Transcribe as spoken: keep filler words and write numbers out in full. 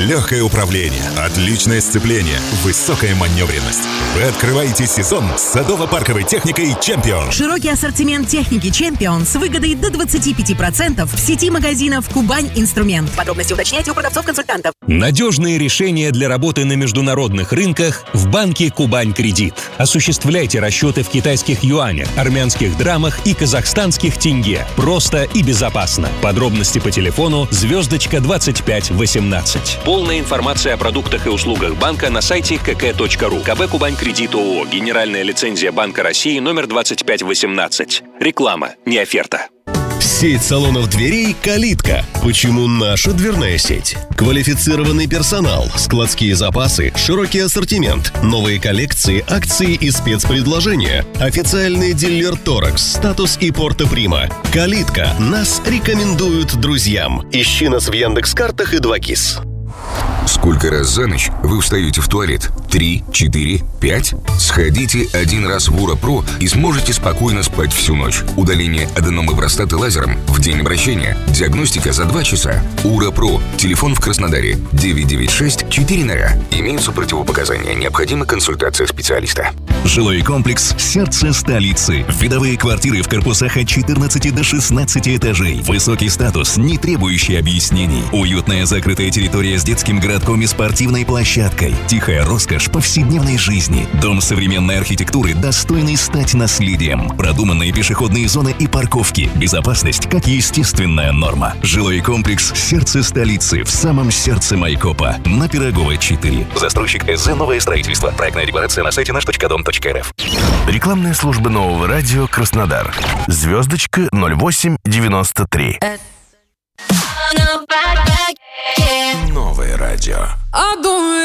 Легкое управление, отличное сцепление, высокая маневренность. Вы открываете сезон с садово-парковой техникой «Чемпион». Широкий ассортимент техники «Чемпион» с выгодой до двадцати пяти процентов в сети магазинов «Кубань Инструмент». Подробности уточняйте у продавцов-консультантов. Надежные решения для работы на международных рынках в банке «Кубань Кредит». Осуществляйте расчеты в китайских юанях, армянских драмах и казахстанских тенге. Просто и безопасно. Подробности по телефону звездочка двадцать пять восемнадцать. Полная информация о продуктах и услугах банка на сайте ка ка точка ру. КБ «Кубань Кредит» ООО. Генеральная лицензия Банка России номер двадцать пять восемнадцать. Реклама, не оферта. Сеть салонов дверей «Калитка». Почему наша дверная сеть? Квалифицированный персонал, складские запасы, широкий ассортимент, новые коллекции, акции и спецпредложения. Официальный дилер «Торакс», «Статус» и «Порто Прима». «Калитка». Нас рекомендуют друзьям. Ищи нас в Яндекс.Картах и два кис. Сколько раз за ночь вы встаете в туалет? Три, четыре, пять? Сходите один раз в УРА-ПРО и сможете спокойно спать всю ночь. Удаление аденомы простаты лазером в день обращения. Диагностика за два часа. УРА-ПРО. Телефон в Краснодаре девять девять шесть четыре ноль. Имеются противопоказания. Необходима консультация специалиста. Жилой комплекс «Сердце столицы». Видовые квартиры в корпусах от четырнадцати до шестнадцати этажей. Высокий статус, не требующий объяснений. Уютная закрытая территория с детским городком и спортивной площадкой. Тихая роскошь повседневной жизни. Дом современной архитектуры, достойный стать наследием. Продуманные пешеходные зоны и парковки. Безопасность как естественная норма. Жилой комплекс «Сердце столицы» в самом сердце Майкопа. На Пироговой, четыре. Застройщик ЭСЗ «Новое строительство». Проектная декларация на сайте наш точка дом точка эр эф. Рекламная служба Нового радио Краснодар. Звездочка ноль восемь девяносто три. Новое радио.